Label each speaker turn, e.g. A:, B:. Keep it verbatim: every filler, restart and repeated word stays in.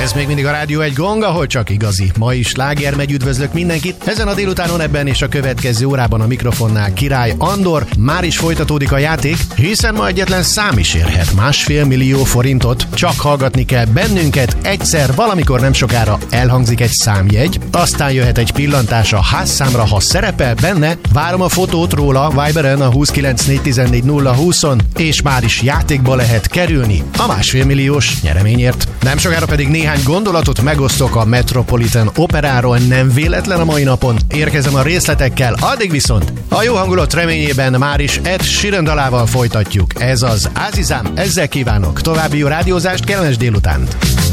A: Ez még mindig a Rádió egy Gong, ahol csak igazi mai sláger megy. Üdvözlök mindenkit. Ezen a délutánon ebben és a következő órában a mikrofonnál Király Andor. Már is folytatódik a játék, hiszen ma egyetlen szám is érhet másfél millió forintot. Csak hallgatni kell bennünket, egyszer, valamikor nem sokára elhangzik egy számjegy, aztán jöhet egy pillantás a házszámra, ha szerepel benne. Várom a fotót róla Viberen a húsz kilenc négy tizennégy nulla húszon, és már is játékba lehet kerülni a másfél milliós nyereményért. Nem sokára pedig néhány gondolatot megosztok a Metropolitan Operáról. Nem véletlen a mai napon érkezem a részletekkel, addig viszont a jó hangulat reményében már is Ed Sheeran dalával folytatjuk. Ez az Azizam, ezzel kívánok további jó rádiózást, kellemes délutánt!